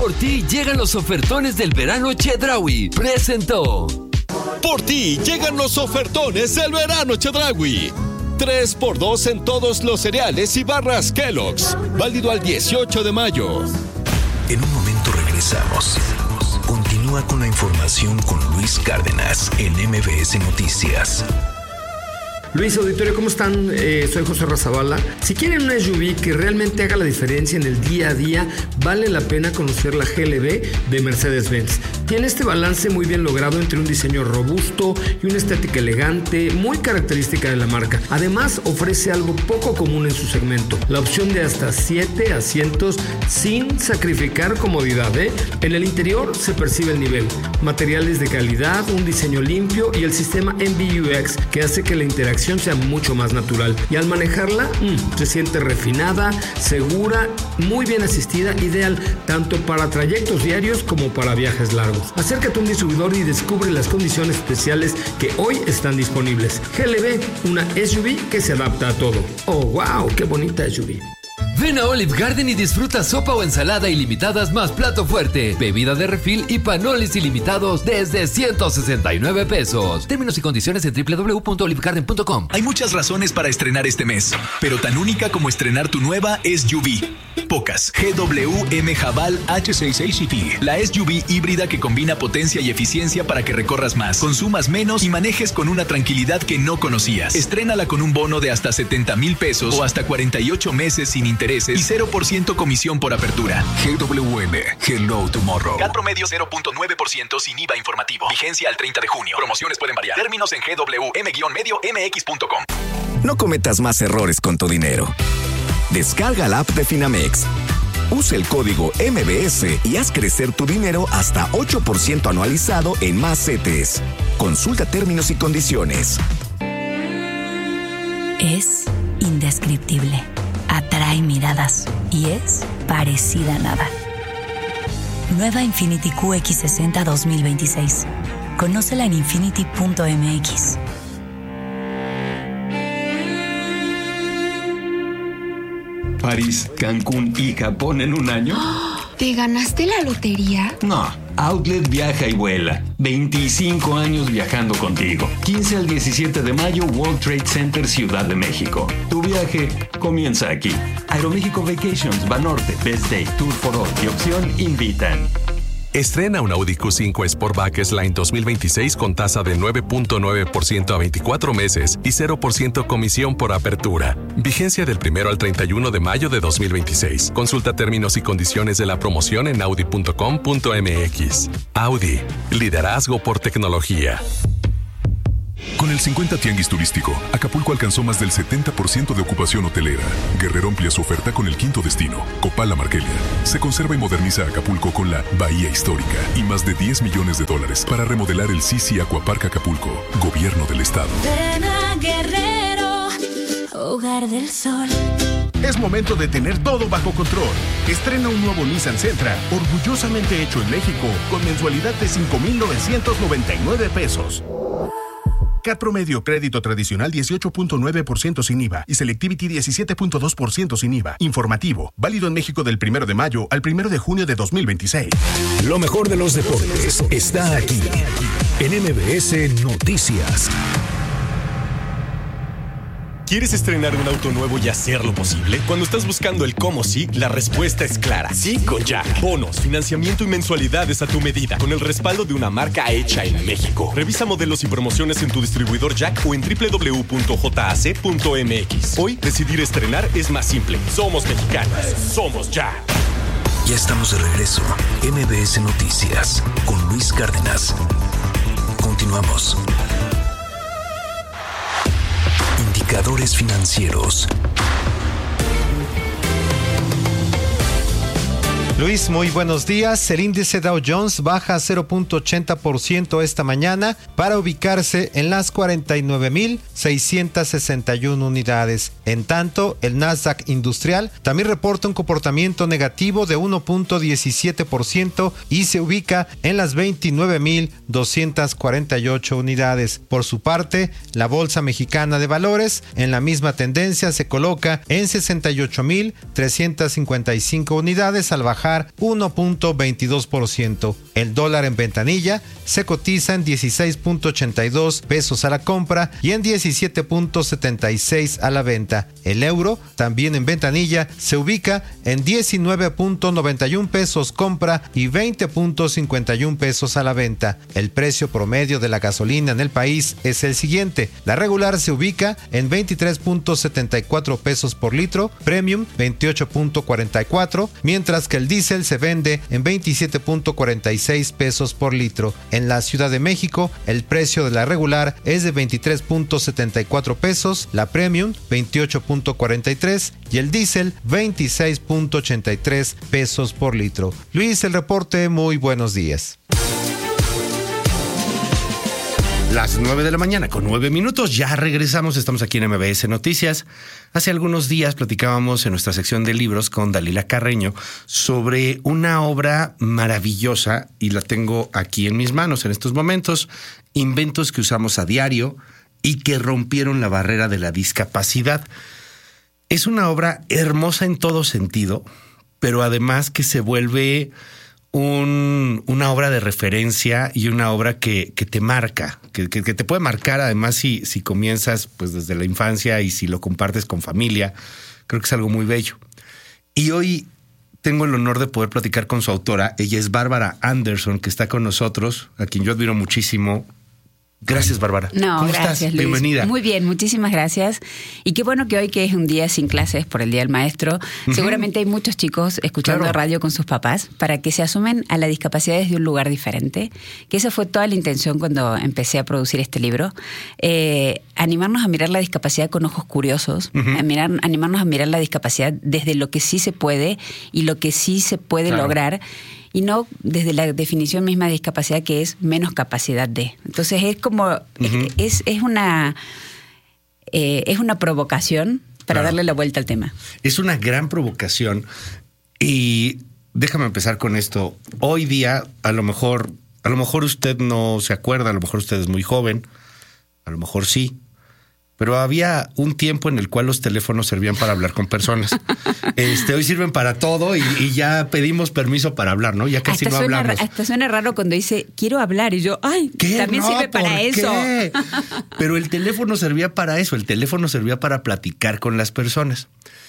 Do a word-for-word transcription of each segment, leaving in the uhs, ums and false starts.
Por ti llegan los ofertones del verano Chedraui. Presentó. Por ti llegan los ofertones del verano Chedraui. tres por dos en todos los cereales y barras Kellogg's. Válido al dieciocho de mayo. En un momento regresamos. Continúa con la información con Luis Cárdenas en M B S Noticias. Luis, auditorio, ¿cómo están? Eh, soy José Razabala. Si quieren una S U V que realmente haga la diferencia en el día a día, vale la pena conocer la G L B de Mercedes-Benz. Tiene este balance muy bien logrado entre un diseño robusto y una estética elegante, muy característica de la marca. Además, ofrece algo poco común en su segmento, la opción de hasta siete asientos sin sacrificar comodidad, ¿eh? En el interior se percibe el nivel, materiales de calidad, un diseño limpio y el sistema M B U X que hace que la interacción sea mucho más natural. Y al manejarla, mmm, se siente refinada, segura, muy bien asistida, ideal tanto para trayectos diarios como para viajes largos. Acércate a un distribuidor y descubre las condiciones especiales que hoy están disponibles. G L B, una S U V que se adapta a todo. Oh, wow, qué bonita S U V. Ven a Olive Garden y disfruta sopa o ensalada ilimitadas más plato fuerte, bebida de refil y panolis ilimitados desde ciento sesenta y nueve pesos. Términos y condiciones en doble u doble u doble u punto olive garden punto com. Hay muchas razones para estrenar este mes, pero tan única como estrenar tu nueva S U V. Pocas. G W M Haval H seis A C T. La S U V híbrida que combina potencia y eficiencia para que recorras más, consumas menos y manejes con una tranquilidad que no conocías. Estrénala con un bono de hasta setenta mil pesos o hasta cuarenta y ocho meses sin intereses y cero por ciento comisión por apertura. G W M. Hello Tomorrow. C A T promedio cero punto nueve por ciento sin I V A informativo. Vigencia al treinta de junio. Promociones pueden variar. Términos en G W M medio M X punto com. No cometas más errores con tu dinero. Descarga la app de Finamex. Usa el código M B S y haz crecer tu dinero hasta ocho por ciento anualizado en más C T S. Consulta términos y condiciones. Es indescriptible. Atrae miradas y es parecida a nada. Nueva Infiniti Q X sesenta dos mil veintiséis. Conócela en infiniti punto m x. París, Cancún y Japón en un año. ¿Te ganaste la lotería? No, Outlet viaja y vuela. veinticinco años viajando contigo. quince al diecisiete de mayo, World Trade Center, Ciudad de México. Tu viaje comienza aquí. Aeroméxico Vacations, Banorte, Best Day, Tour for All y Opción invitan. Estrena un Audi Q cinco Sportback S-Line dos mil veintiséis con tasa de nueve punto nueve por ciento a veinticuatro meses y cero por ciento comisión por apertura. Vigencia del primero al treinta y uno de mayo de dos mil veintiséis. Consulta términos y condiciones de la promoción en audi punto com punto m x. Audi, liderazgo por tecnología. Con el cincuenta Tianguis Turístico, Acapulco alcanzó más del setenta por ciento de ocupación hotelera. Guerrero amplia su oferta con el quinto destino, Copala Marquelia. Se conserva y moderniza Acapulco con la Bahía Histórica y más de diez millones de dólares para remodelar el Sisi Aquapark Acapulco, Gobierno del Estado. Ven a Guerrero, hogar del sol. Es momento de tener todo bajo control. Estrena un nuevo Nissan Sentra, orgullosamente hecho en México, con mensualidad de cinco mil novecientos noventa y nueve pesos. C A T promedio crédito tradicional dieciocho punto nueve por ciento sin I V A y Selectivity diecisiete punto dos por ciento sin I V A. Informativo, válido en México del primero de mayo al primero de junio de dos mil veintiséis. Lo mejor de los deportes está aquí en M B S Noticias. ¿Quieres estrenar un auto nuevo y hacerlo posible? Cuando estás buscando el cómo sí, la respuesta es clara. Sí con Jack. Bonos, financiamiento y mensualidades a tu medida, con el respaldo de una marca hecha en México. Revisa modelos y promociones en tu distribuidor Jack o en doble u doble u doble u punto jac punto m x. Hoy, decidir estrenar es más simple. Somos mexicanos. Somos Jack. Ya estamos de regreso. M B S Noticias con Luis Cárdenas. Continuamos. Indicadores financieros. Luis, muy buenos días. El índice Dow Jones baja cero punto ochenta por ciento esta mañana para ubicarse en las cuarenta y nueve mil seiscientas sesenta y una unidades. En tanto, el Nasdaq Industrial también reporta un comportamiento negativo de uno punto diecisiete por ciento y se ubica en las veintinueve mil doscientas cuarenta y ocho unidades. Por su parte, la Bolsa Mexicana de Valores en la misma tendencia se coloca en sesenta y ocho mil trescientas cincuenta y cinco unidades al bajar bajar uno punto veintidós por ciento. El dólar en ventanilla se cotiza en dieciséis punto ochenta y dos pesos a la compra y en diecisiete punto setenta y seis a la venta. El euro, también en ventanilla, se ubica en diecinueve punto noventa y uno pesos compra y veinte punto cincuenta y uno pesos a la venta. El precio promedio de la gasolina en el país es el siguiente. La regular se ubica en veintitrés punto setenta y cuatro pesos por litro, premium veintiocho punto cuarenta y cuatro, mientras que el diésel se vende en veintisiete punto cuarenta y seis pesos por litro. En la Ciudad de México, el precio de la regular es de veintitrés punto setenta y cuatro pesos, la premium veintiocho punto cuarenta y tres y el diésel veintiséis punto ochenta y tres pesos por litro. Luis, el reporte, muy buenos días. Las nueve de la mañana con nueve minutos, ya regresamos, estamos aquí en M B S Noticias. Hace algunos días platicábamos en nuestra sección de libros con Dalila Carreño sobre una obra maravillosa y la tengo aquí en mis manos en estos momentos, inventos que usamos a diario y que rompieron la barrera de la discapacidad. Es una obra hermosa en todo sentido, pero además que se vuelve Un, una obra de referencia y una obra que, que te marca, que, que, que te puede marcar además si, si comienzas pues desde la infancia y si lo compartes con familia. Creo que es algo muy bello. Y hoy tengo el honor de poder platicar con su autora. Ella es Bárbara Anderson, que está con nosotros, a quien yo admiro muchísimo. Gracias, Bárbara. No, ¿Cómo gracias, estás? Luis. Bienvenida. Muy bien, muchísimas gracias. Y qué bueno que hoy, que es un día sin clases por el Día del Maestro, uh-huh. seguramente hay muchos chicos escuchando claro. radio con sus papás para que se asumen a la discapacidad desde un lugar diferente, que esa fue toda la intención cuando empecé a producir este libro. Eh, animarnos a mirar la discapacidad con ojos curiosos, uh-huh. a mirar, animarnos a mirar la discapacidad desde lo que sí se puede y lo que sí se puede claro. lograr, y no desde la definición misma de discapacidad, que es menos capacidad de. Entonces es como, uh-huh. es, es una eh, es una provocación para claro. darle la vuelta al tema. Es una gran provocación. Y déjame empezar con esto. Hoy día, a lo mejor, a lo mejor usted no se acuerda, a lo mejor usted es muy joven, a lo mejor sí. Pero había un tiempo en el cual los teléfonos servían para hablar con personas. Este, hoy sirven para todo y, y ya pedimos permiso para hablar, ¿no? Ya casi hasta no suena, hablamos. Hasta suena raro cuando dice, quiero hablar. Y yo, ay, ¿qué? También no, sirve para eso. ¿qué? Pero el teléfono servía para eso. El teléfono servía para platicar con las personas.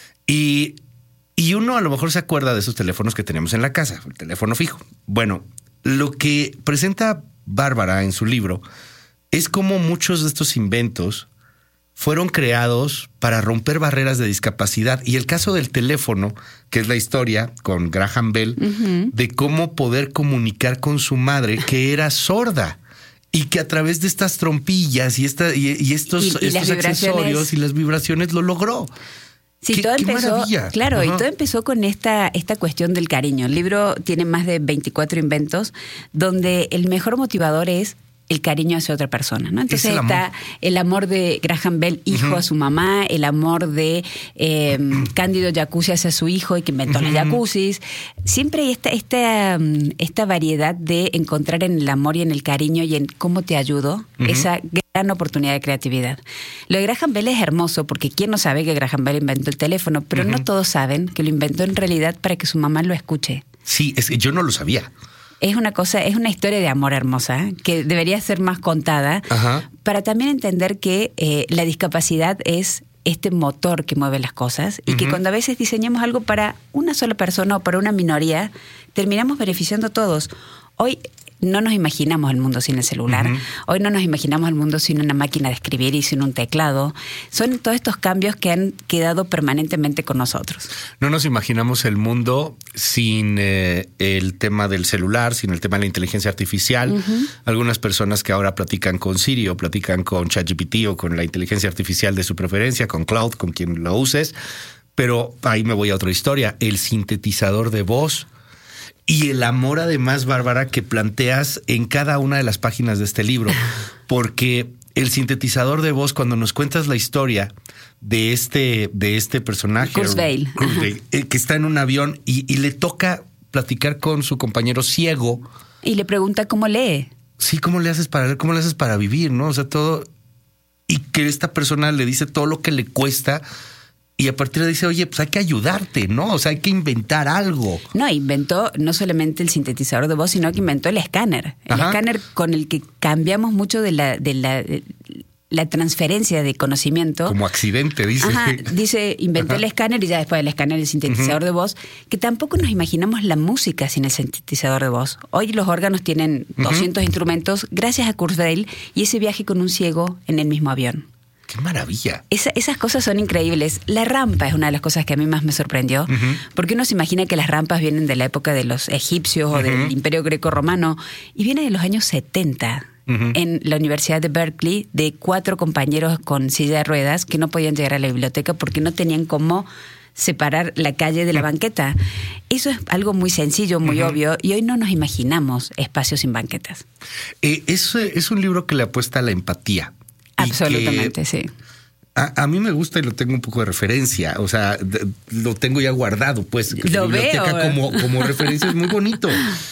Y, y uno a lo mejor se acuerda de esos teléfonos que tenemos en la casa, el teléfono fijo. Bueno, lo que presenta Bárbara en su libro es cómo muchos de estos inventos fueron creados para romper barreras de discapacidad. Y el caso del teléfono, que es la historia con Graham Bell, uh-huh. de cómo poder comunicar con su madre, que era sorda, y que a través de estas trompillas y, esta, y, y estos, y, y estos accesorios y las vibraciones lo logró. Sí, qué, todo qué empezó, maravilla. claro, Ajá. y todo empezó con esta, esta cuestión del cariño. El libro tiene más de veinticuatro inventos, donde el mejor motivador es el cariño hacia otra persona, ¿no? Entonces el está amor. el amor de Graham Bell, hijo uh-huh. a su mamá, el amor de eh, Cándido Jacuzzi hacia su hijo y que inventó uh-huh. los jacuzzis. Siempre hay esta, esta, esta variedad de encontrar en el amor y en el cariño y en cómo te ayudo, uh-huh. esa gran oportunidad de creatividad. Lo de Graham Bell es hermoso porque quién no sabe que Graham Bell inventó el teléfono, pero uh-huh. no todos saben que lo inventó en realidad para que su mamá lo escuche. Sí, es que yo no lo sabía. Es una cosa, es una historia de amor hermosa, ¿eh? Que debería ser más contada, Ajá. para también entender que eh, la discapacidad es este motor que mueve las cosas y uh-huh. que cuando a veces diseñamos algo para una sola persona o para una minoría, terminamos beneficiando a todos. Hoy no nos imaginamos el mundo sin el celular. Uh-huh. Hoy no nos imaginamos el mundo sin una máquina de escribir y sin un teclado. Son todos estos cambios que han quedado permanentemente con nosotros. No nos imaginamos el mundo sin eh, el tema del celular, sin el tema de la inteligencia artificial. Uh-huh. Algunas personas que ahora platican con Siri o platican con ChatGPT o con la inteligencia artificial de su preferencia, con Cloud, con quien lo uses. Pero ahí me voy a otra historia. El sintetizador de voz. Y el amor, además, Bárbara, que planteas en cada una de las páginas de este libro. Porque el sintetizador de voz, cuando nos cuentas la historia de este, de este personaje, Kurzweil, Kurzweil eh, que está en un avión y, y le toca platicar con su compañero ciego. Y le pregunta cómo lee. Sí, ¿cómo le haces para leer? ¿Cómo le haces para vivir? ¿No? O sea, todo. Y que esta persona le dice todo lo que le cuesta Y a partir de ahí dice, oye, pues hay que ayudarte, ¿no? O sea, hay que inventar algo. No, inventó no solamente el sintetizador de voz, sino que inventó el escáner. El Ajá. escáner con el que cambiamos mucho de la, de la, de la transferencia de conocimiento. Como accidente, dice. Ajá, dice, inventé Ajá. el escáner y ya después del escáner el sintetizador uh-huh. de voz, que tampoco nos imaginamos la música sin el sintetizador de voz. Hoy los órganos tienen uh-huh. doscientos instrumentos gracias a Kurzweil y ese viaje con un ciego en el mismo avión. ¡Qué maravilla! Esa, esas cosas son increíbles. La rampa es una de las cosas que a mí más me sorprendió, uh-huh. porque uno se imagina que las rampas vienen de la época de los egipcios uh-huh. o del Imperio Greco-Romano, y viene de los años setenta. Uh-huh. En la Universidad de Berkeley, de cuatro compañeros con silla de ruedas que no podían llegar a la biblioteca porque no tenían cómo separar la calle de la banqueta. Eso es algo muy sencillo, muy uh-huh. obvio, y hoy no nos imaginamos espacios sin banquetas. Eh, es, es un libro que le apuesta a la empatía. Absolutamente, que, sí. A, a mí me gusta y lo tengo un poco de referencia. O sea, de, lo tengo ya guardado, pues. Lo la biblioteca veo. Como, como referencia es muy bonito.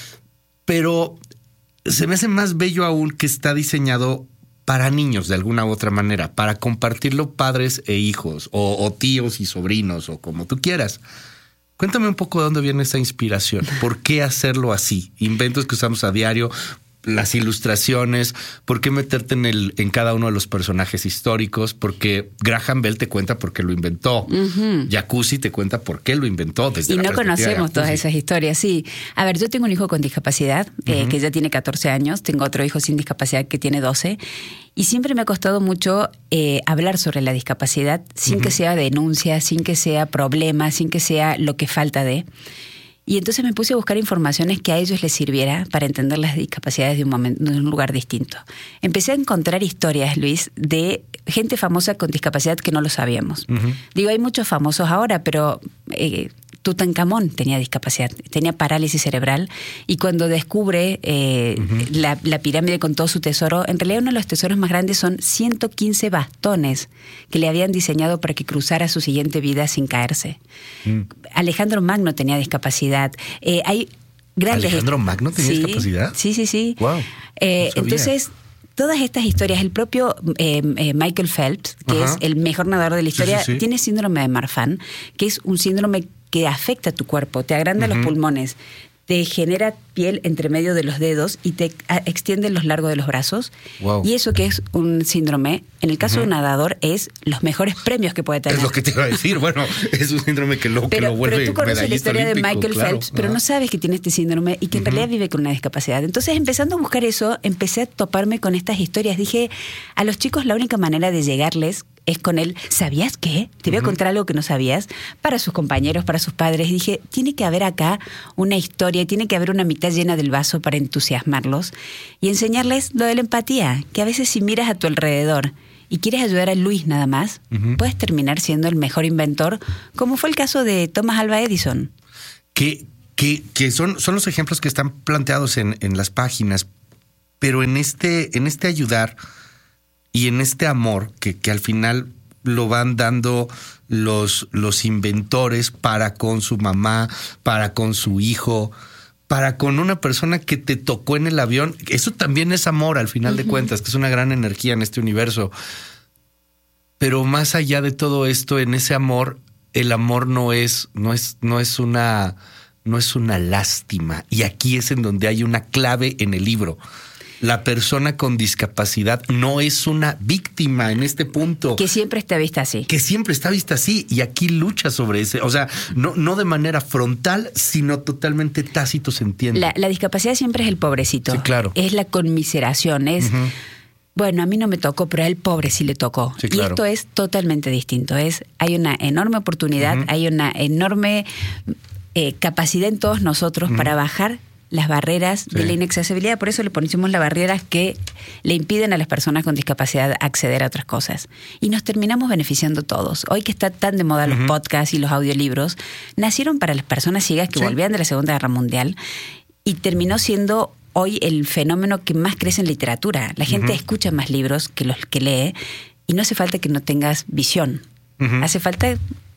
Pero se me hace más bello aún que está diseñado para niños de alguna u otra manera, para compartirlo padres e hijos, o, o tíos y sobrinos, o como tú quieras. Cuéntame un poco de dónde viene esa inspiración. ¿Por qué hacerlo así? Inventos que usamos a diario, las ilustraciones, ¿por qué meterte en el en cada uno de los personajes históricos? Porque Graham Bell te cuenta por qué lo inventó. Uh-huh. Jacuzzi te cuenta por qué lo inventó. Desde y la no conocemos todas esas historias, sí. A ver, yo tengo un hijo con discapacidad, uh-huh. eh, que ya tiene catorce años, tengo otro hijo sin discapacidad que tiene doce, y siempre me ha costado mucho eh, hablar sobre la discapacidad sin uh-huh. que sea denuncia, sin que sea problema, sin que sea lo que falta de... Y entonces me puse a buscar informaciones que a ellos les sirviera para entender las discapacidades de un momento, de un lugar distinto. Empecé a encontrar historias, Luis, de gente famosa con discapacidad que no lo sabíamos. Uh-huh. Digo, hay muchos famosos ahora, pero eh, Tutankamón tenía discapacidad, tenía parálisis cerebral, y cuando descubre eh, uh-huh. la, la pirámide con todo su tesoro, en realidad uno de los tesoros más grandes son ciento quince bastones que le habían diseñado para que cruzara su siguiente vida sin caerse. Uh-huh. Alejandro Magno tenía discapacidad. Eh, hay grandes... ¿Alejandro Magno tenía sí, discapacidad? Sí, sí, sí. Wow. Eh, no entonces... Todas estas historias, el propio eh, eh, Michael Phelps, que Ajá. es el mejor nadador de la historia, sí, sí, sí. tiene síndrome de Marfan, que es un síndrome que afecta a tu cuerpo, te agranda uh-huh. los pulmones, te genera piel entre medio de los dedos y te extiende los largos de los brazos. Wow. Y eso que es un síndrome, en el caso uh-huh. de un nadador, es los mejores premios que puede tener. Es lo que te iba a decir. Bueno, es un síndrome que lo, pero, que lo vuelve Pero tú conoces la historia olímpico, de Michael claro. Phelps, pero uh-huh. no sabes que tiene este síndrome y que en uh-huh. realidad vive con una discapacidad. Entonces, empezando a buscar eso, empecé a toparme con estas historias. Dije, a los chicos la única manera de llegarles es con él, ¿sabías qué? Te voy a contar algo que no sabías, para sus compañeros, para sus padres. Y dije, tiene que haber acá una historia, tiene que haber una mitad llena del vaso para entusiasmarlos y enseñarles lo de la empatía, que a veces si miras a tu alrededor y quieres ayudar a Luis nada más, uh-huh. puedes terminar siendo el mejor inventor, como fue el caso de Thomas Alva Edison. Que, que, que son, son los ejemplos que están planteados en, en las páginas, pero en este, en este ayudar... Y en este amor que, que al final lo van dando los, los inventores para con su mamá, para con su hijo, para con una persona que te tocó en el avión. Eso también es amor al final uh-huh. de cuentas, que es una gran energía en este universo. Pero más allá de todo esto, en ese amor, el amor no es, no es, no es una, no es una lástima. Y aquí es en donde hay una clave en el libro. La persona con discapacidad no es una víctima en este punto. Que siempre está vista así. Que siempre está vista así. Y aquí lucha sobre ese. O sea, no, no de manera frontal, sino totalmente tácito, se entiende. La, la discapacidad siempre es el pobrecito. Sí, claro. Es la conmiseración. Es, uh-huh. bueno, a mí no me tocó, pero a él pobre sí le tocó. Sí, claro. Y esto es totalmente distinto. Es, hay una enorme oportunidad, uh-huh. hay una enorme eh, capacidad en todos nosotros uh-huh. para bajar las barreras sí. de la inaccesibilidad. Por eso le ponemos las barreras que le impiden a las personas con discapacidad acceder a otras cosas. Y nos terminamos beneficiando todos. Hoy que está tan de moda uh-huh. los podcasts y los audiolibros, nacieron para las personas ciegas que sí. volvían de la Segunda Guerra Mundial y terminó siendo hoy el fenómeno que más crece en literatura. La gente uh-huh. escucha más libros que los que lee y no hace falta que no tengas visión. Uh-huh. Hace falta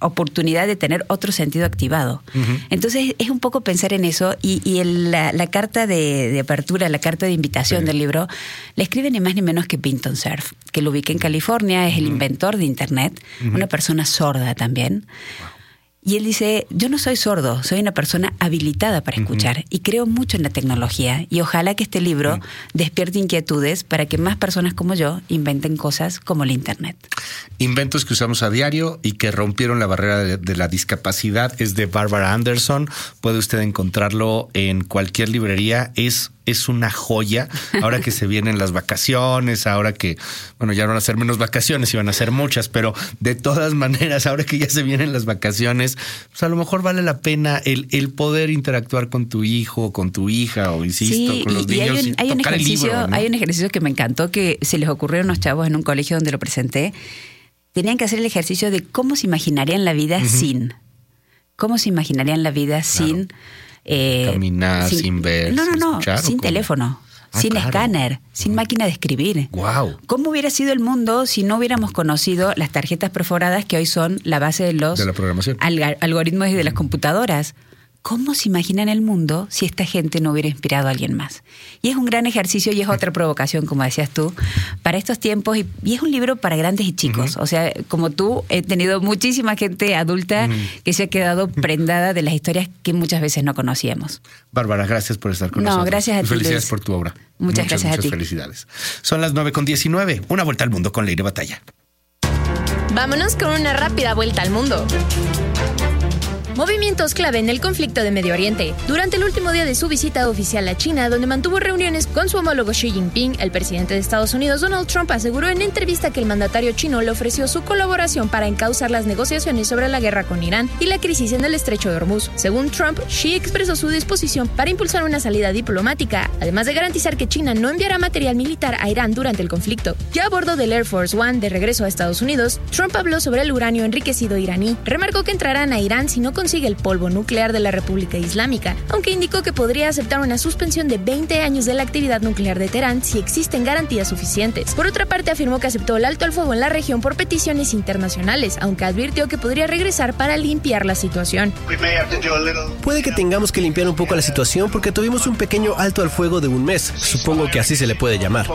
oportunidad de tener otro sentido activado. Uh-huh. Entonces es un poco pensar en eso y, y el, la, la carta de, de apertura, la carta de invitación sí. del libro, la escribe ni más ni menos que Vinton Cerf, que lo ubiqué en California, es uh-huh. el inventor de Internet, uh-huh. una persona sorda también. Wow. Y él dice, yo no soy sordo, soy una persona habilitada para escuchar uh-huh. y creo mucho en la tecnología y ojalá que este libro uh-huh. despierte inquietudes para que más personas como yo inventen cosas como el Internet. Inventos que usamos a diario y que rompieron la barrera de, de la discapacidad. Es de Barbara Anderson. Puede usted encontrarlo en cualquier librería. Es Es una joya. Ahora que se vienen las vacaciones, ahora que, bueno, ya van a ser menos vacaciones y van a ser muchas, pero de todas maneras, ahora que ya se vienen las vacaciones, pues a lo mejor vale la pena el, el poder interactuar con tu hijo, con tu hija, o insisto, sí, con los y niños. Hay un, hay, un ejercicio, libro, ¿no? hay un ejercicio que me encantó, que se les ocurrió a unos chavos en un colegio donde lo presenté. Tenían que hacer el ejercicio de cómo se imaginarían la vida uh-huh. sin. ¿Cómo se imaginarían la vida claro. sin... Eh, Caminar, sin, sin ver, no, no, sin no, escuchar, sin teléfono, ah, sin claro. escáner, sin uh-huh. máquina de escribir. Wow. ¿Cómo hubiera sido el mundo si no hubiéramos conocido las tarjetas perforadas que hoy son la base de los de la programación. Alg- algoritmos y de las computadoras? ¿Cómo se imaginan el mundo si esta gente no hubiera inspirado a alguien más? Y es un gran ejercicio y es otra provocación, como decías tú, para estos tiempos. Y, y es un libro para grandes y chicos. Uh-huh. O sea, como tú, he tenido muchísima gente adulta uh-huh. que se ha quedado prendada de las historias que muchas veces no conocíamos. Bárbara, gracias por estar con no, nosotros. No, gracias a ti, felicidades Luis. por tu obra. Muchas, muchas gracias muchas a ti. felicidades. Son las nueve con diecinueve. Una vuelta al mundo con Leire Batalla. Vámonos con una rápida vuelta al mundo. Movimientos clave en el conflicto de Medio Oriente. Durante el último día de su visita oficial a China, donde mantuvo reuniones con su homólogo Xi Jinping, el presidente de Estados Unidos, Donald Trump, aseguró en entrevista que el mandatario chino le ofreció su colaboración para encauzar las negociaciones sobre la guerra con Irán y la crisis en el estrecho de Hormuz. Según Trump, Xi expresó su disposición para impulsar una salida diplomática, además de garantizar que China no enviará material militar a Irán durante el conflicto. Ya a bordo del Air Force One de regreso a Estados Unidos, Trump habló sobre el uranio enriquecido iraní. Remarcó que entrarán a Irán si no consigue el polvo nuclear de la República Islámica, aunque indicó que podría aceptar una suspensión de veinte años de la actividad nuclear de Teherán si existen garantías suficientes. Por otra parte, afirmó que aceptó el alto al fuego en la región por peticiones internacionales, aunque advirtió que podría regresar para limpiar la situación. Puede que tengamos que limpiar un poco la situación porque tuvimos un pequeño alto al fuego de un mes, supongo que así se le puede llamar.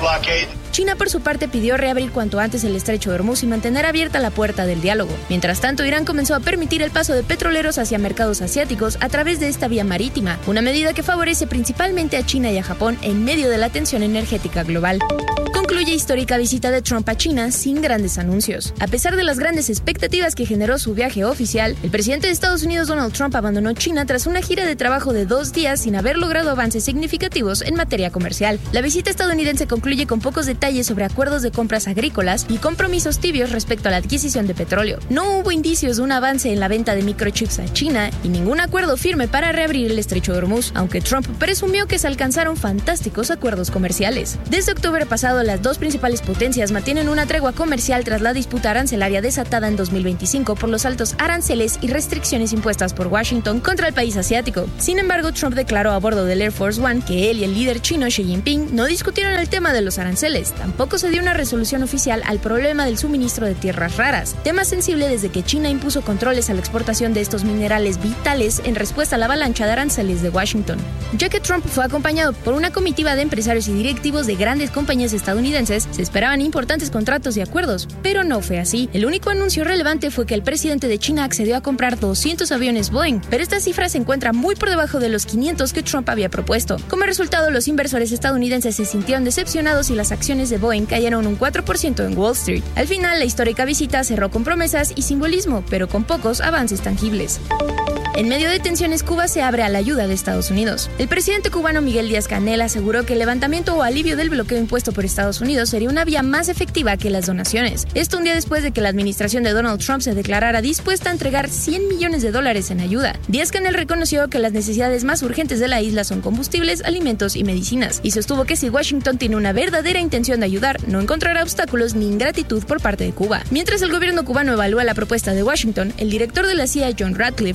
China, por su parte, pidió reabrir cuanto antes el estrecho de Hormuz y mantener abierta la puerta del diálogo. Mientras tanto, Irán comenzó a permitir el paso de petroleros hacia mercados asiáticos a través de esta vía marítima, una medida que favorece principalmente a China y a Japón en medio de la tensión energética global. Concluye histórica visita de Trump a China sin grandes anuncios. A pesar de las grandes expectativas que generó su viaje oficial, el presidente de Estados Unidos, Donald Trump, abandonó China tras una gira de trabajo de dos días sin haber logrado avances significativos en materia comercial. La visita estadounidense concluye con pocos detalles sobre acuerdos de compras agrícolas y compromisos tibios respecto a la adquisición de petróleo. No hubo indicios de un avance en la venta de microchips a China y ningún acuerdo firme para reabrir el estrecho de Hormuz, aunque Trump presumió que se alcanzaron fantásticos acuerdos comerciales. Desde octubre pasado, las dos principales potencias mantienen una tregua comercial tras la disputa arancelaria desatada en dos mil veinticinco por los altos aranceles y restricciones impuestas por Washington contra el país asiático. Sin embargo, Trump declaró a bordo del Air Force One que él y el líder chino Xi Jinping no discutieron el tema de los aranceles. Tampoco se dio una resolución oficial al problema del suministro de tierras raras, tema sensible desde que China impuso controles a la exportación de estos minerales vitales en respuesta a la avalancha de aranceles de Washington. Ya que Trump fue acompañado por una comitiva de empresarios y directivos de grandes compañías estadounidenses, se esperaban importantes contratos y acuerdos, pero no fue así. El único anuncio relevante fue que el presidente de China accedió a comprar doscientos aviones Boeing, pero esta cifra se encuentra muy por debajo de los quinientos que Trump había propuesto. Como resultado, los inversores estadounidenses se sintieron decepcionados y las acciones de Boeing cayeron un cuatro por ciento en Wall Street. Al final, la histórica visita cerró con promesas y simbolismo, pero con pocos avances tangibles. En medio de tensiones, Cuba se abre a la ayuda de Estados Unidos. El presidente cubano Miguel Díaz-Canel aseguró que el levantamiento o alivio del bloqueo impuesto por Estados Unidos sería una vía más efectiva que las donaciones. Esto un día después de que la administración de Donald Trump se declarara dispuesta a entregar cien millones de dólares en ayuda. Díaz-Canel reconoció que las necesidades más urgentes de la isla son combustibles, alimentos y medicinas, y sostuvo que si Washington tiene una verdadera intención de ayudar, no encontrará obstáculos ni ingratitud por parte de Cuba. Mientras el gobierno cubano evalúa la propuesta de Washington, el director de la C I A, John Ratcliffe, se reunió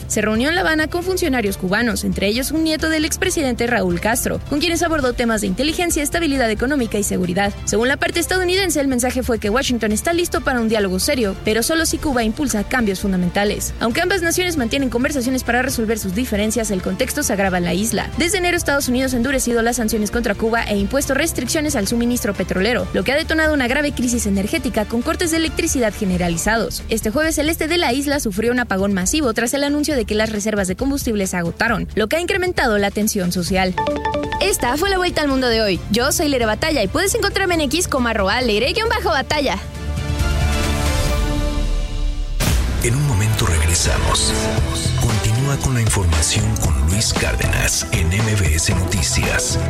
en La Habana con funcionarios cubanos, entre ellos un nieto del expresidente Raúl Castro, con quienes abordó temas de inteligencia, estabilidad económica y seguridad. Según la parte estadounidense, el mensaje fue que Washington está listo para un diálogo serio, pero solo si Cuba impulsa cambios fundamentales. Aunque ambas naciones mantienen conversaciones para resolver sus diferencias, el contexto se agrava en la isla. Desde enero, Estados Unidos ha endurecido las sanciones contra Cuba e impuesto restricciones al suministro petrolero, lo que ha detonado una grave crisis energética con cortes de electricidad generalizados. Este jueves, el este de la isla sufrió un apagón masivo tras el anuncio de que las reservas de combustible se agotaron, lo que ha incrementado la tensión social. Esta fue la vuelta al mundo de hoy. Yo soy Leire Batalla y puedes encontrarme en X como arroba Leire-Batalla. En un momento regresamos. Continúa con la información con Luis Cárdenas en M B S Noticias.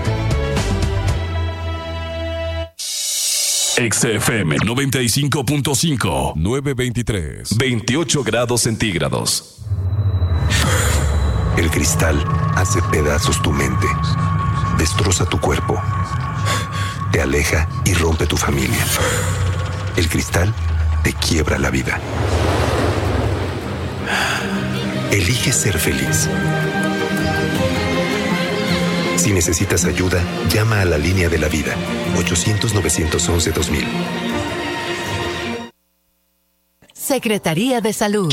X F M noventa y cinco punto cinco, nueve veintitrés, veintiocho grados centígrados. El cristal hace pedazos tu mente, destroza tu cuerpo, te aleja y rompe tu familia. El cristal te quiebra la vida. Elige ser feliz. Si necesitas ayuda, llama a la línea de la vida, ochocientos, novecientos once, dos mil. Secretaría de Salud.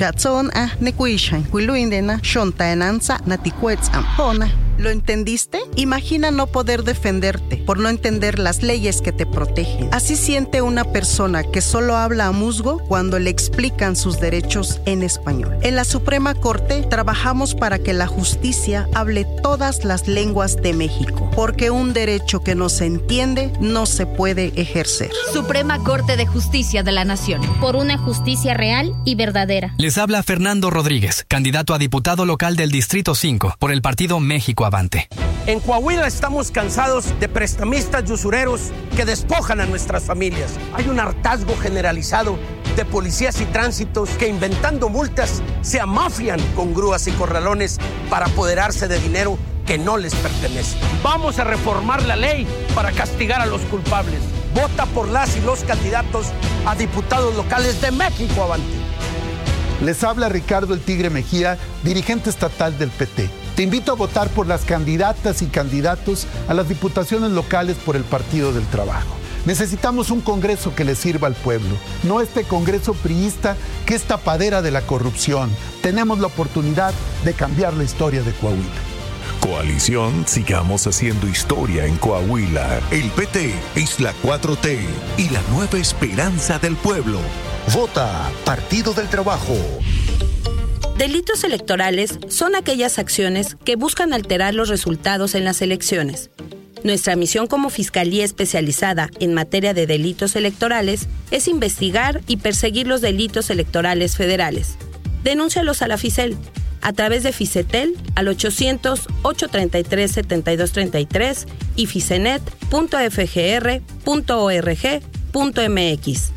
¿Lo entendiste? Imagina no poder defenderte por no entender las leyes que te protegen. Así siente una persona que solo habla a musgo cuando le explican sus derechos en español. En la Suprema Corte trabajamos para que la justicia hable todas las lenguas de México, porque un derecho que no se entiende no se puede ejercer. Suprema Corte de Justicia de la Nación. Por una justicia real y verdadera. Les habla Fernando Rodríguez, candidato a diputado local del Distrito cinco por el partido México Avante. En Coahuila estamos cansados de prestamistas y usureros que despojan a nuestras familias. Hay un hartazgo generalizado de policías y tránsitos que, inventando multas, se amafian con grúas y corralones para apoderarse de dinero que no les pertenece. Vamos a reformar la ley para castigar a los culpables. Vota por las y los candidatos a diputados locales de México Avante. Les habla Ricardo El Tigre Mejía, dirigente estatal del P T. Te invito a votar por las candidatas y candidatos a las diputaciones locales por el Partido del Trabajo. Necesitamos un Congreso que le sirva al pueblo, no este Congreso priista que es tapadera de la corrupción. Tenemos la oportunidad de cambiar la historia de Coahuila. Coalición, sigamos haciendo historia en Coahuila. El P T es la cuatro T y la nueva esperanza del pueblo. Vota Partido del Trabajo. Delitos electorales son aquellas acciones que buscan alterar los resultados en las elecciones. Nuestra misión como Fiscalía Especializada en materia de delitos electorales es investigar y perseguir los delitos electorales federales. Denúncialos a la FICEL a través de Ficetel al ochocientos, ochocientos treinta y tres, setenta y dos treinta y tres y ficenet punto f g r punto org punto m x.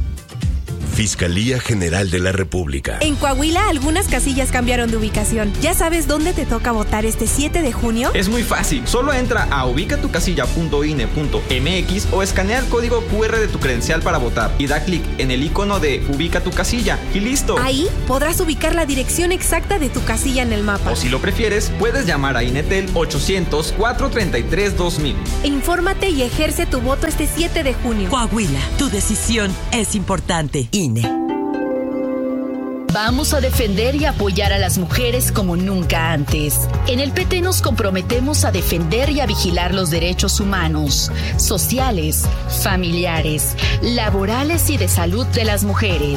Fiscalía General de la República. En Coahuila, algunas casillas cambiaron de ubicación. ¿Ya sabes dónde te toca votar este siete de junio? Es muy fácil. Solo entra a ubicatucasilla punto i n e punto m x o escanea el código cu erre de tu credencial para votar y da clic en el icono de Ubica tu casilla y listo. Ahí podrás ubicar la dirección exacta de tu casilla en el mapa. O si lo prefieres, puedes llamar a Inetel ochocientos, cuatrocientos treinta y tres, dos mil. Infórmate y ejerce tu voto este siete de junio. Coahuila, tu decisión es importante. I N E. Vamos a defender y apoyar a las mujeres como nunca antes. En el P T nos comprometemos a defender y a vigilar los derechos humanos, sociales, familiares, laborales y de salud de las mujeres.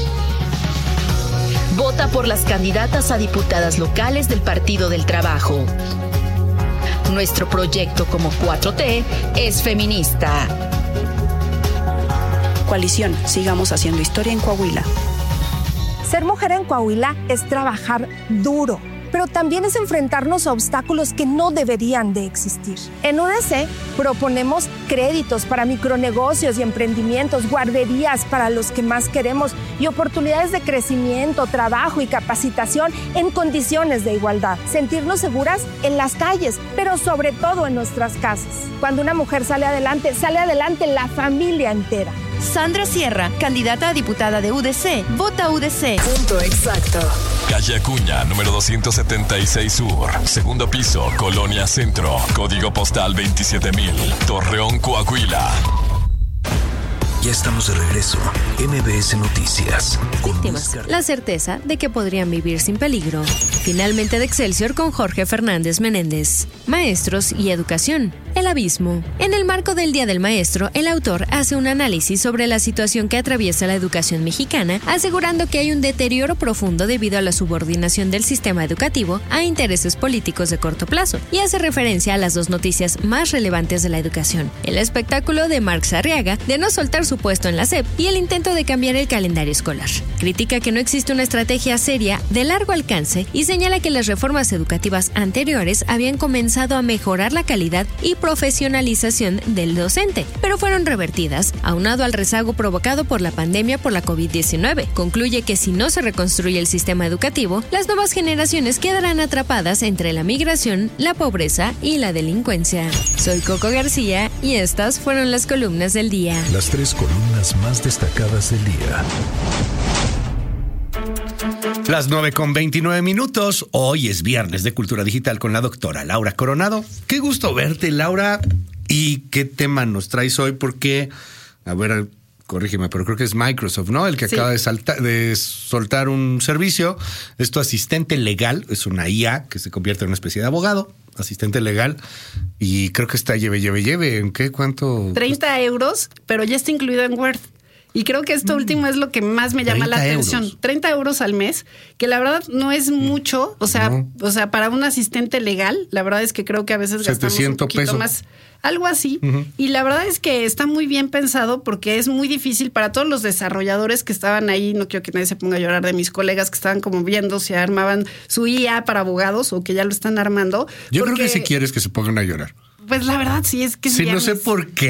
Vota por las candidatas a diputadas locales del Partido del Trabajo. Nuestro proyecto como cuatro T es feminista. Coalición, sigamos haciendo historia en Coahuila. Ser mujer en Coahuila es trabajar duro, pero también es enfrentarnos a obstáculos que no deberían de existir. En U D C proponemos créditos para micronegocios y emprendimientos, guarderías para los que más queremos y oportunidades de crecimiento, trabajo y capacitación en condiciones de igualdad. Sentirnos seguras en las calles, pero sobre todo en nuestras casas. Cuando una mujer sale adelante, sale adelante la familia entera. Sandra Sierra, candidata a diputada de U D C. Vota U D C. Punto exacto. Calle Acuña, número doscientos setenta y seis Sur. Segundo piso, Colonia Centro. Código postal veintisiete mil. Torreón, Coahuila. Ya estamos de regreso. M B S Noticias. Víctimas. La certeza de que podrían vivir sin peligro. Finalmente de Excelsior con Jorge Fernández Menéndez. Maestros y educación. El abismo. En el marco del Día del Maestro, el autor hace un análisis sobre la situación que atraviesa la educación mexicana, asegurando que hay un deterioro profundo debido a la subordinación del sistema educativo a intereses políticos de corto plazo, y hace referencia a las dos noticias más relevantes de la educación: el espectáculo de Marx Arriaga de no soltar su puesto en la S E P y el intento de cambiar el calendario escolar. Critica que no existe una estrategia seria de largo alcance y señala que las reformas educativas anteriores habían comenzado a mejorar la calidad y profesionalización del docente, pero fueron revertidas, aunado al rezago provocado por la pandemia por la covid diecinueve. Concluye que si no se reconstruye el sistema educativo, las nuevas generaciones quedarán atrapadas entre la migración, la pobreza y la delincuencia. Soy Coco García y estas fueron las columnas del día. Las tres columnas más destacadas del día. Las nueve con veintinueve minutos. Hoy es viernes de Cultura Digital con la doctora Laura Coronado. Qué gusto verte, Laura. ¿Y qué tema nos traes hoy? Porque, a ver, corrígeme, pero creo que es Microsoft, ¿no? El que sí. acaba de, salta, de soltar un servicio. Es tu asistente legal. Es una I A que se convierte en una especie de abogado. Asistente legal. Y creo que está lleve, lleve, lleve. ¿En qué? ¿Cuánto? treinta euros, pero ya está incluido en Word. Y creo que esto último es lo que más me llama la atención. Euros. treinta euros al mes, que la verdad no es mucho. O sea, no. o sea, para un asistente legal, la verdad es que creo que a veces gastamos un poquito pesos. más. Algo así. Uh-huh. Y la verdad es que está muy bien pensado porque es muy difícil para todos los desarrolladores que estaban ahí. No quiero que nadie se ponga a llorar de mis colegas que estaban como viendo si armaban su I A para abogados o que ya lo están armando. Yo porque... creo que si quieres que se pongan a llorar. Pues la verdad sí es que... Sí, viernes. No sé por qué.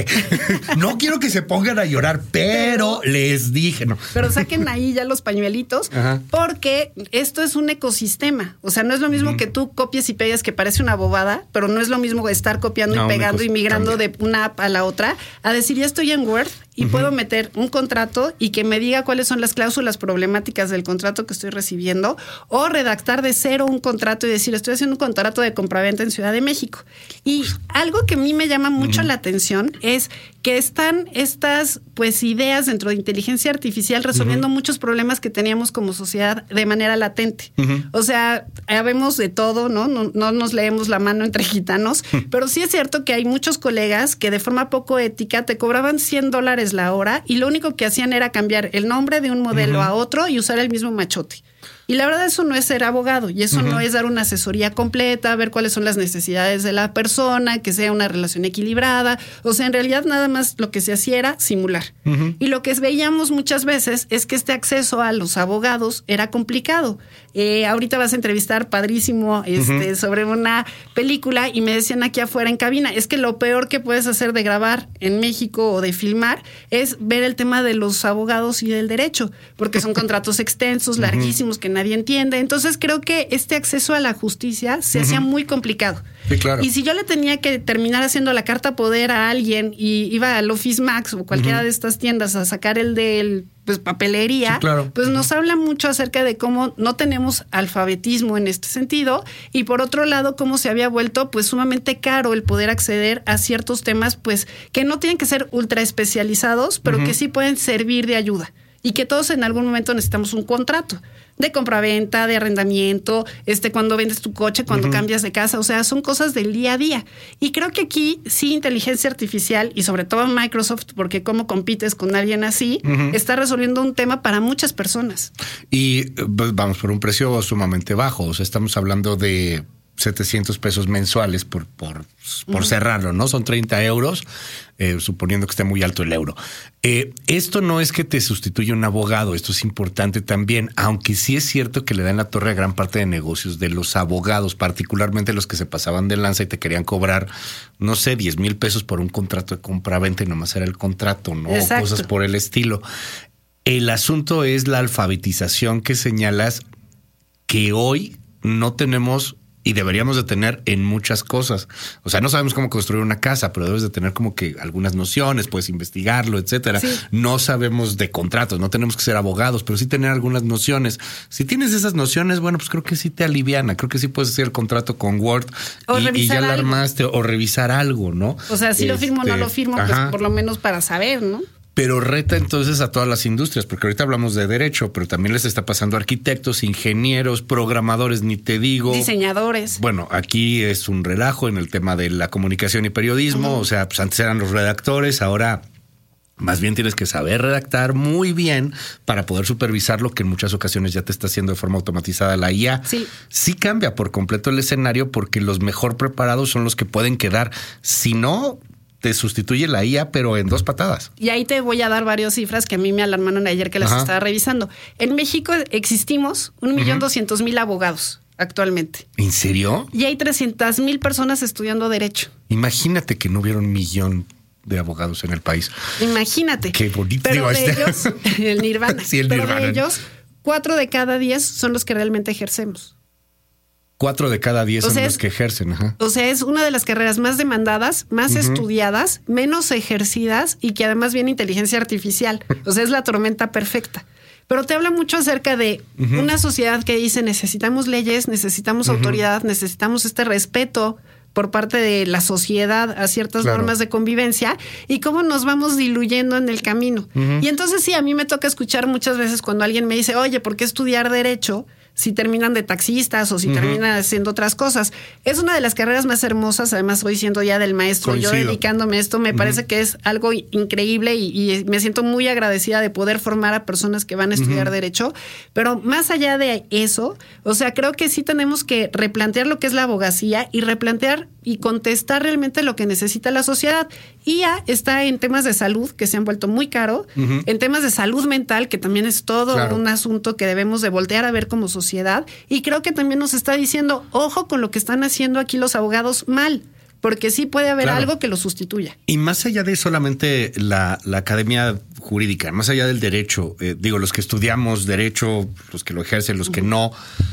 No quiero que se pongan a llorar, pero, pero les dije, no. Pero saquen ahí ya los pañuelitos, Ajá. porque esto es un ecosistema. O sea, no es lo mismo uh-huh. que tú copies y pegas, que parece una bobada, pero no es lo mismo estar copiando no, y pegando y migrando cambia. de una app a la otra, a decir, ya estoy en Word y uh-huh. puedo meter un contrato y que me diga cuáles son las cláusulas problemáticas del contrato que estoy recibiendo, o redactar de cero un contrato y decir, estoy haciendo un contrato de compraventa en Ciudad de México. Y algo que a mí me llama mucho uh-huh. la atención es que están estas pues ideas dentro de inteligencia artificial resolviendo uh-huh. muchos problemas que teníamos como sociedad de manera latente. Uh-huh. O sea, habemos de todo, ¿no? No, no nos leemos la mano entre gitanos, uh-huh. pero sí es cierto que hay muchos colegas que de forma poco ética te cobraban cien dólares la hora y lo único que hacían era cambiar el nombre de un modelo uh-huh. a otro y usar el mismo machote. Y la verdad eso no es ser abogado y eso uh-huh. no es dar una asesoría completa, ver cuáles son las necesidades de la persona, que sea una relación equilibrada. O sea, en realidad nada más lo que se hacía era simular. Uh-huh. Y lo que veíamos muchas veces es que este acceso a los abogados era complicado. Eh, ahorita vas a entrevistar padrísimo este, uh-huh. sobre una película y me decían aquí afuera en cabina, es que lo peor que puedes hacer de grabar en México o de filmar es ver el tema de los abogados y del derecho, porque son contratos extensos, uh-huh. larguísimos, que nadie entiende. Entonces creo que este acceso a la justicia se uh-huh. hacía muy complicado. Sí, claro. Y si yo le tenía que terminar haciendo la carta poder a alguien y iba al Office Max o cualquiera uh-huh. de estas tiendas a sacar el del pues papelería, sí, claro. pues nos habla mucho acerca de cómo no tenemos alfabetismo en este sentido y por otro lado cómo se había vuelto pues sumamente caro el poder acceder a ciertos temas pues que no tienen que ser ultra especializados, pero uh-huh. que sí pueden servir de ayuda y que todos en algún momento necesitamos un contrato de compraventa, de arrendamiento, este cuando vendes tu coche, cuando uh-huh. cambias de casa, o sea, son cosas del día a día. Y creo que aquí sí inteligencia artificial y sobre todo Microsoft, porque cómo compites con alguien así, uh-huh. está resolviendo un tema para muchas personas. Y pues, vamos por un precio sumamente bajo, o sea, estamos hablando de setecientos pesos mensuales por, por, por uh-huh. cerrarlo, ¿no? Son treinta euros, eh, suponiendo que esté muy alto el euro. Eh, esto no es que te sustituya un abogado, esto es importante también, aunque sí es cierto que le dan la torre a gran parte de negocios de los abogados, particularmente los que se pasaban de lanza y te querían cobrar, no sé, diez mil pesos por un contrato de compra-venta y nomás era el contrato, ¿no? Exacto. O cosas por el estilo. El asunto es la alfabetización que señalas, que hoy no tenemos Y deberíamos de tener en muchas cosas. O sea, no sabemos cómo construir una casa, pero debes de tener como que algunas nociones, puedes investigarlo, etcétera. Sí. No sabemos de contratos, no tenemos que ser abogados, pero sí tener algunas nociones. Si tienes esas nociones, bueno, pues creo que sí te aliviana. Creo que sí puedes hacer el contrato con Word y, y ya lo armaste, o revisar algo, ¿no? O sea, si este, lo firmo o no lo firmo, ajá. pues por lo menos para saber, ¿no? Pero reta entonces a todas las industrias, porque ahorita hablamos de derecho, pero también les está pasando a arquitectos, ingenieros, programadores, ni te digo. Diseñadores. Bueno, aquí es un relajo en el tema de la comunicación y periodismo. Uh-huh. O sea, pues antes eran los redactores, ahora más bien tienes que saber redactar muy bien para poder supervisar lo que en muchas ocasiones ya te está haciendo de forma automatizada la I A. Sí. Sí cambia por completo el escenario porque los mejor preparados son los que pueden quedar. Si no, te sustituye la I A, pero en dos patadas. Y ahí te voy a dar varias cifras que a mí me alarmaron ayer que las Ajá. estaba revisando. En México existimos un millón doscientos mil abogados actualmente. ¿En serio? Y hay trescientas mil personas estudiando Derecho. Imagínate que no hubiera un millón de abogados en el país. Imagínate. Qué bonito. Pero de ellos, el Nirvana. Sí, el pero Nirvana. de ellos, cuatro de cada diez son los que realmente ejercemos. Cuatro de cada diez o son sea, los es, que ejercen. Ajá. O sea, es una de las carreras más demandadas, más uh-huh. estudiadas, menos ejercidas y que además viene inteligencia artificial. O sea, es la tormenta perfecta. Pero te habla mucho acerca de uh-huh. una sociedad que dice necesitamos leyes, necesitamos uh-huh. autoridad, necesitamos este respeto por parte de la sociedad a ciertas claro. normas de convivencia y cómo nos vamos diluyendo en el camino. Uh-huh. Y entonces sí, a mí me toca escuchar muchas veces cuando alguien me dice, oye, ¿por qué estudiar Derecho si terminan de taxistas o si uh-huh. terminan haciendo otras cosas? Es una de las carreras más hermosas, además hoy siendo ya del maestro, Coincido. yo dedicándome a esto, me uh-huh. parece que es algo increíble y, y me siento muy agradecida de poder formar a personas que van a estudiar uh-huh. Derecho, pero más allá de eso, o sea, creo que sí tenemos que replantear lo que es la abogacía y replantear y contestar realmente lo que necesita la sociedad. I A está en temas de salud, que se han vuelto muy caro, uh-huh. en temas de salud mental, que también es todo claro. un asunto que debemos de voltear a ver como sociedad, y creo que también nos está diciendo, ojo con lo que están haciendo aquí los abogados mal, porque sí puede haber claro. algo que lo sustituya. Y más allá de solamente la, la academia jurídica, más allá del derecho, eh, digo, los que estudiamos derecho, los que lo ejercen, los uh-huh. que no,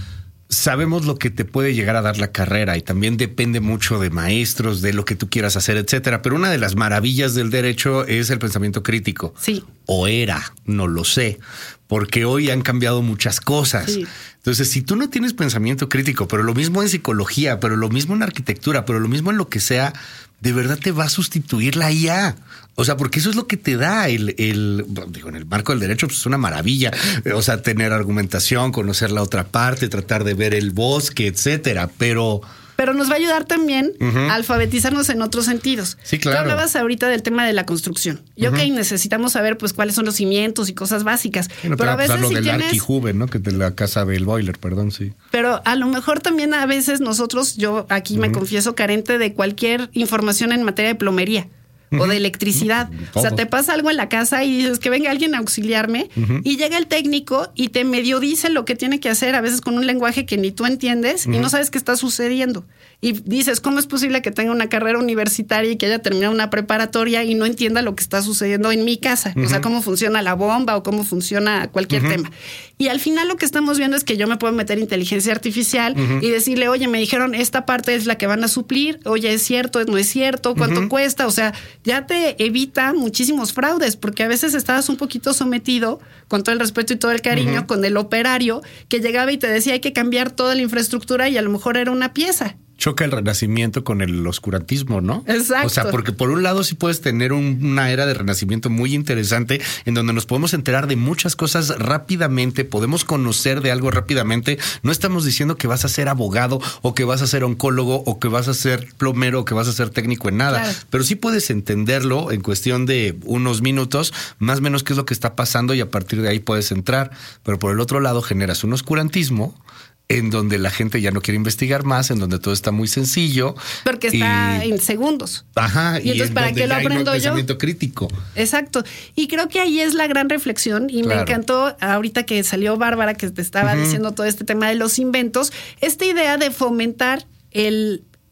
sabemos lo que te puede llegar a dar la carrera y también depende mucho de maestros, de lo que tú quieras hacer, etcétera. Pero una de las maravillas del derecho es el pensamiento crítico. Sí. O era, no lo sé, porque hoy han cambiado muchas cosas. Sí. Entonces, si tú no tienes pensamiento crítico, pero lo mismo en psicología, pero lo mismo en arquitectura, pero lo mismo en lo que sea, de verdad te va a sustituir la I A. O sea, porque eso es lo que te da el, el digo, en el marco del derecho, pues es una maravilla. O sea, tener argumentación, conocer la otra parte, tratar de ver el bosque, etcétera. Pero Pero nos va a ayudar también uh-huh. a alfabetizarnos en otros sentidos. Sí, claro. Tú hablabas ahorita del tema de la construcción. Y uh-huh. ok, necesitamos saber pues cuáles son los cimientos y cosas básicas. Bueno, pero a veces lo si del tienes... Arquijuve, ¿no? Que de la casa del boiler, perdón, sí. Pero a lo mejor también a veces nosotros, yo aquí uh-huh. me confieso carente de cualquier información en materia de plomería. O de electricidad. Uh-huh. O sea, te pasa algo en la casa y dices que venga alguien a auxiliarme uh-huh. y llega el técnico y te medio dice lo que tiene que hacer, a veces con un lenguaje que ni tú entiendes uh-huh. y no sabes qué está sucediendo. Y dices, ¿cómo es posible que tenga una carrera universitaria y que haya terminado una preparatoria y no entienda lo que está sucediendo en mi casa? Uh-huh. O sea, cómo funciona la bomba o cómo funciona cualquier uh-huh. tema. Y al final lo que estamos viendo es que yo me puedo meter inteligencia artificial uh-huh. y decirle, oye, me dijeron esta parte es la que van a suplir, oye, es cierto, no es cierto, cuánto uh-huh. cuesta, o sea, ya te evita muchísimos fraudes, porque a veces estabas un poquito sometido, con todo el respeto y todo el cariño, uh-huh. con el operario que llegaba y te decía hay que cambiar toda la infraestructura y a lo mejor era una pieza. Choca el renacimiento con el oscurantismo, ¿no? Exacto. O sea, porque por un lado sí puedes tener un, una era de renacimiento muy interesante en donde nos podemos enterar de muchas cosas rápidamente, podemos conocer de algo rápidamente. No estamos diciendo que vas a ser abogado o que vas a ser oncólogo o que vas a ser plomero o que vas a ser técnico en nada, claro. pero sí puedes entenderlo en cuestión de unos minutos, más o menos qué es lo que está pasando y a partir de ahí puedes entrar. Pero por el otro lado generas un oscurantismo en donde la gente ya no quiere investigar más, en donde todo está muy sencillo. Porque está y, en segundos. Ajá. Y, y entonces, ¿para qué lo aprendo yo? Pensamiento crítico. Exacto. Y creo que ahí es la gran reflexión. Y claro. me encantó ahorita que salió Bárbara, que te estaba uh-huh. diciendo todo este tema de los inventos, esta idea de fomentar el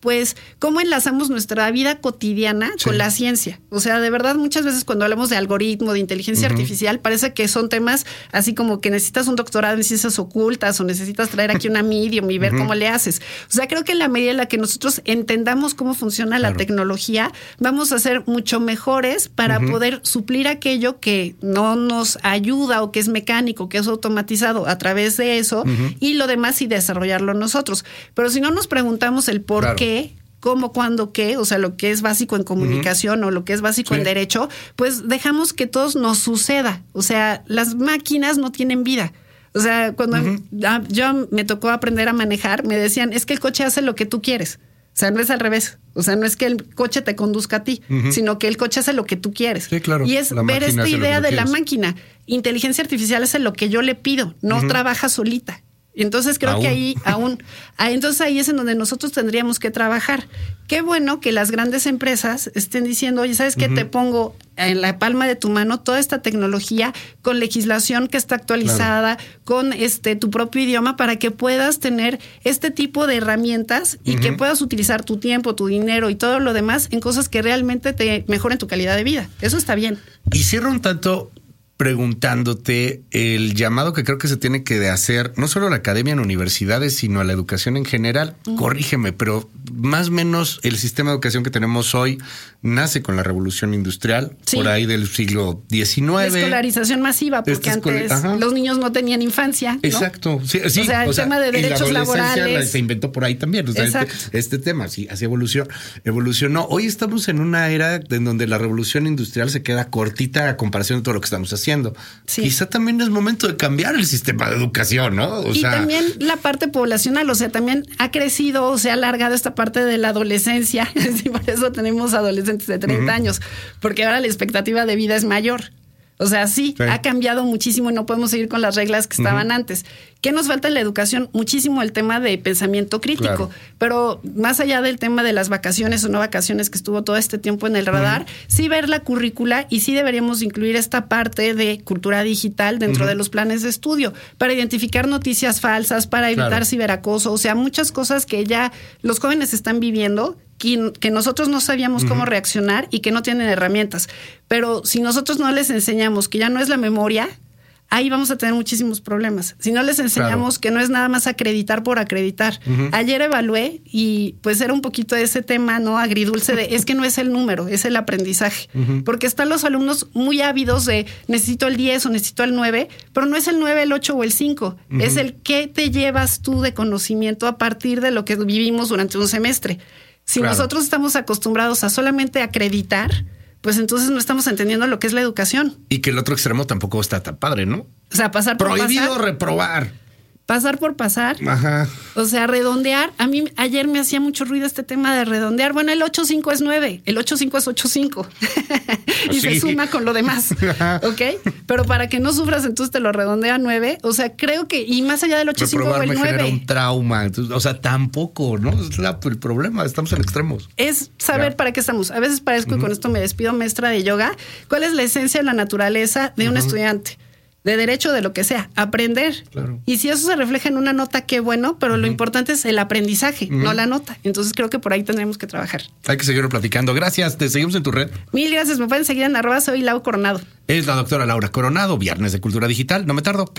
pues, cómo enlazamos nuestra vida cotidiana sí. con la ciencia. O sea, de verdad, muchas veces cuando hablamos de algoritmo, de inteligencia uh-huh. artificial, parece que son temas así como que necesitas un doctorado en ciencias ocultas o necesitas traer aquí una medium y ver uh-huh. cómo le haces. O sea, creo que en la medida en la que nosotros entendamos cómo funciona claro. la tecnología, vamos a ser mucho mejores para uh-huh. poder suplir aquello que no nos ayuda o que es mecánico, que es automatizado a través de eso uh-huh. y lo demás y desarrollarlo nosotros. Pero si no nos preguntamos el por claro. qué, cómo, cuándo, qué, o sea, lo que es básico en comunicación uh-huh. o lo que es básico sí. en derecho, pues dejamos que todo nos suceda. O sea, las máquinas no tienen vida. O sea, cuando uh-huh. yo me tocó aprender a manejar, me decían, es que el coche hace lo que tú quieres. O sea, no es al revés. O sea, no es que el coche te conduzca a ti, uh-huh. sino que el coche hace lo que tú quieres. Sí, claro. Y es ver esta idea de la máquina. Inteligencia artificial hace lo que yo le pido, no uh-huh. trabaja solita. Entonces creo aún. que ahí aún, ahí, entonces ahí es en donde nosotros tendríamos que trabajar. Qué bueno que las grandes empresas estén diciendo, oye, ¿sabes qué? Uh-huh. Te pongo en la palma de tu mano toda esta tecnología con legislación que está actualizada, claro. con este tu propio idioma para que puedas tener este tipo de herramientas y uh-huh. que puedas utilizar tu tiempo, tu dinero y todo lo demás en cosas que realmente te mejoren tu calidad de vida. Eso está bien. Y cierro un tanto preguntándote el llamado que creo que se tiene que hacer, no solo a la academia en universidades, sino a la educación en general. Uh-huh. Corrígeme, pero más o menos el sistema de educación que tenemos hoy nace con la revolución industrial, sí. por ahí del siglo diecinueve. La escolarización masiva, porque antes Ajá. los niños no tenían infancia, ¿no? Exacto. Sí, sí, o sea, el o sea, tema de derechos la laborales se inventó por ahí también. O sea, este, este tema, sí, así evolución, evolucionó. Hoy estamos en una era en donde la revolución industrial se queda cortita a comparación de todo lo que estamos haciendo. Sí. Quizá también es momento de cambiar el sistema de educación, ¿no? O y sea, también la parte poblacional, o sea, también ha crecido, o se ha alargado esta parte de la adolescencia. Y por eso tenemos adolescentes de treinta uh-huh. años, porque ahora la expectativa de vida es mayor. O sea, sí, sí, ha cambiado muchísimo y no podemos seguir con las reglas que estaban uh-huh. antes. ¿Qué nos falta en la educación? Muchísimo el tema de pensamiento crítico. Claro. Pero más allá del tema de las vacaciones o no vacaciones que estuvo todo este tiempo en el radar, uh-huh. sí ver la currícula y sí deberíamos incluir esta parte de cultura digital dentro uh-huh. de los planes de estudio para identificar noticias falsas, para evitar claro. ciberacoso. O sea, muchas cosas que ya los jóvenes están viviendo que nosotros no sabíamos uh-huh. cómo reaccionar y que no tienen herramientas. Pero si nosotros no les enseñamos que ya no es la memoria, ahí vamos a tener muchísimos problemas. Si no les enseñamos claro. que no es nada más acreditar por acreditar. Uh-huh. Ayer evalué y pues era un poquito de ese tema, ¿no? Agridulce de es que no es el número, es el aprendizaje. Uh-huh. Porque están los alumnos muy ávidos de necesito el diez o necesito el nueve, pero no es el nueve, el ocho o el cinco. Uh-huh. Es el qué te llevas tú de conocimiento a partir de lo que vivimos durante un semestre. Si claro. nosotros estamos acostumbrados a solamente acreditar, pues entonces no estamos entendiendo lo que es la educación. Y que el otro extremo tampoco está tan padre, ¿no? O sea, pasar por Prohibido pasar. reprobar. Pasar por pasar. Ajá. O sea, redondear. A mí ayer me hacía mucho ruido este tema de redondear. Bueno, el ocho cinco es nueve, el ocho cinco es ocho cinco. y sí. se suma con lo demás. ¿Ok? Pero para que no sufras, entonces te lo redondea a nueve. O sea, creo que, y más allá del ocho cinco o el nueve. Genera un trauma. Entonces, o sea, tampoco, ¿no? Es la, el problema. Estamos en extremos. Es saber ya. para qué estamos. A veces parezco, uh-huh. y con esto me despido, maestra de yoga. ¿Cuál es la esencia de la naturaleza de uh-huh. un estudiante? De derecho, de lo que sea, aprender. Claro. Y si eso se refleja en una nota, qué bueno, pero uh-huh. lo importante es el aprendizaje, uh-huh. no la nota. Entonces creo que por ahí tendremos que trabajar. Hay que seguir platicando. Gracias, te seguimos en tu red. Mil gracias, me pueden seguir en arroba soy Lau Coronado. Es la doctora Laura Coronado, Viernes de Cultura Digital, no me tardo.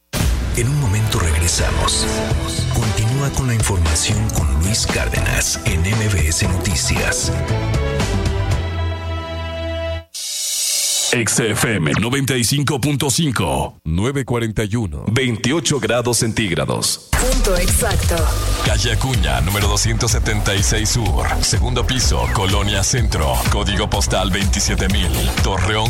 En un momento regresamos. Continúa con la información con Luis Cárdenas en M B S Noticias. X F M noventa y cinco punto cinco, nueve cuarenta y uno, veintiocho grados centígrados. Punto exacto. Calle Acuña, número doscientos setenta y seis Sur, segundo piso, Colonia Centro, código postal veintisiete mil, Torreón.